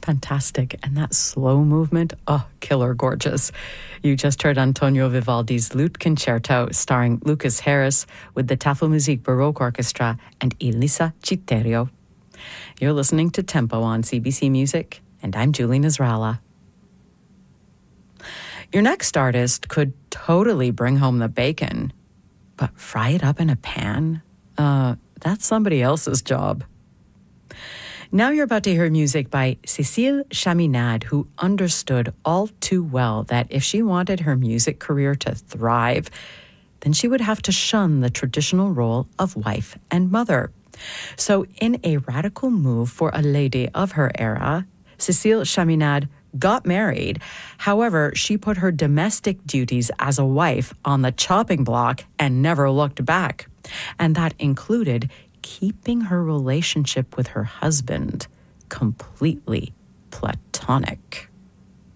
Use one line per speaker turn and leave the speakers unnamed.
fantastic. And that slow movement, oh, killer gorgeous. You just heard Antonio Vivaldi's Lute Concerto starring Lucas Harris with the Tafelmusik Baroque Orchestra and Elisa Citerio. You're listening to Tempo on CBC Music, and I'm Julie Nasrallah. Your next artist could totally bring home the bacon, but fry it up in a pan? That's somebody else's job. Now you're about to hear music by Cécile Chaminade, who understood all too well that if she wanted her music career to thrive, then she would have to shun the traditional role of wife and mother. So in a radical move for a lady of her era, Cécile Chaminade got married. However, she put her domestic duties as a wife on the chopping block and never looked back. And that included keeping her relationship with her husband completely platonic.